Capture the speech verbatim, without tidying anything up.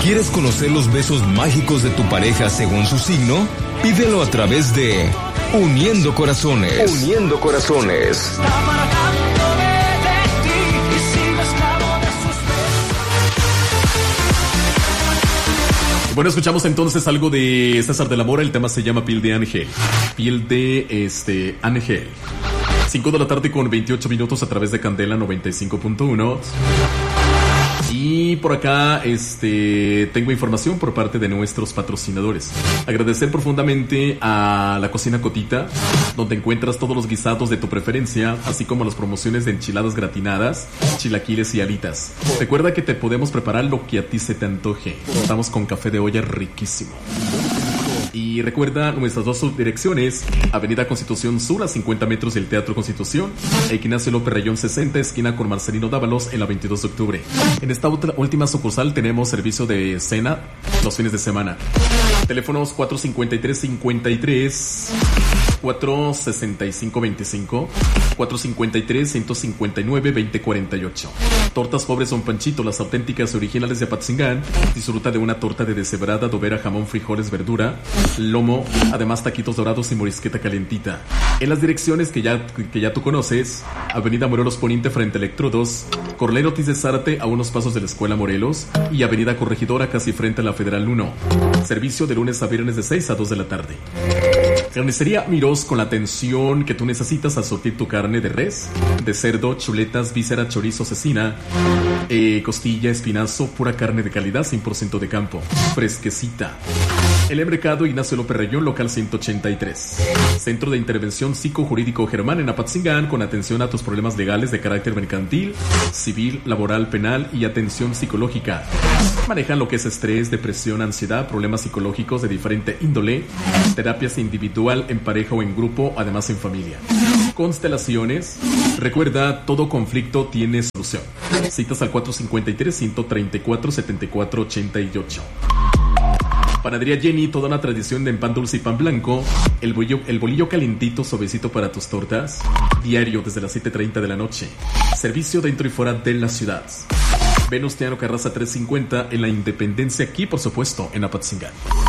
¿Quieres conocer los besos mágicos de tu pareja según su signo? Pídelo a través de Uniendo Corazones. Uniendo Corazones. Bueno, escuchamos entonces algo de César de la Mora. El tema se llama Piel de Ángel. Piel de este Ángel. cinco de la tarde con veintiocho minutos a través de Candela noventa y cinco punto uno. Y por acá este tengo información por parte de nuestros patrocinadores. Agradecer profundamente a La Cocina Cotita, donde encuentras todos los guisados de tu preferencia, así como las promociones de enchiladas gratinadas, chilaquiles y alitas. Recuerda que te podemos preparar lo que a ti se te antoje. Estamos con café de olla riquísimo. Y recuerda nuestras dos subdirecciones: Avenida Constitución Sur a cincuenta metros del Teatro Constitución, Ignacio López Rayón sesenta, esquina con Marcelino Dávalos, en la veintidós de octubre. En esta otra, última sucursal tenemos servicio de cena los fines de semana. Teléfonos cuatro cincuenta y tres cincuenta y tres, cuatro sesenta y cinco veinticinco, cuatro cincuenta y tres ciento cincuenta y nueve veinte cuarenta y ocho. Tortas Pobres Don Panchito, las auténticas originales de Apatzingán. Disfruta de una torta de deshebrada, dovera, jamón, frijoles, verdura, lomo, además taquitos dorados y morisqueta calentita. En las direcciones que ya, que ya tú conoces: Avenida Morelos Poniente frente a Electrodos, Corley Ortiz de Zárate a unos pasos de la Escuela Morelos, y Avenida Corregidora casi frente a la Federal uno. Servicio de lunes a viernes de seis a dos de la tarde. Carnicería Mirós, con la atención que tú necesitas al surtir tu carne de res, de cerdo, chuletas, víscera, chorizo, cecina, eh, costilla, espinazo, pura carne de calidad, cien por ciento de campo, fresquecita. El Mercado Ignacio López Rayón, local ciento ochenta y tres. Centro de Intervención Psicojurídico Germán en Apatzingán, con atención a tus problemas legales de carácter mercantil, civil, laboral, penal y atención psicológica. Manejan lo que es estrés, depresión, ansiedad, problemas psicológicos de diferente índole, terapias individual, en pareja o en grupo, además en familia. Constelaciones. Recuerda, todo conflicto tiene solución. Citas al cuatro cincuenta y tres, ciento treinta y cuatro, setenta y cuatro ochenta y ocho. Panadería Jenny, toda una tradición de pan dulce y pan blanco. El bolillo, el bolillo calentito, suavecito para tus tortas. Diario desde las siete treinta de la noche. Servicio dentro y fuera de la ciudad. Venustiano Carranza trescientos cincuenta en la Independencia, aquí por supuesto en Apatzingán.